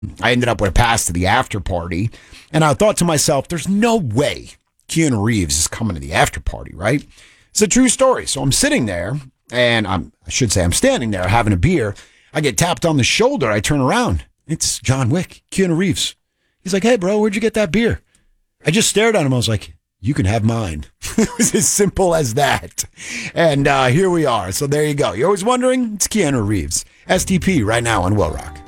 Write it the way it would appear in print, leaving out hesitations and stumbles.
I ended up with a pass to the after party. And I thought to myself, there's no way Keanu Reeves is coming to the after party, right? It's a true story. So I'm sitting there, and I'm standing there having a beer. I get tapped on the shoulder. I turn around. It's John Wick, Keanu Reeves. He's like, hey, bro, where'd you get that beer? I just stared at him. I was like, you can have mine. It was as simple as that. And here we are. So there you go. You're always wondering? It's Keanu Reeves. STP right now on Will Rock.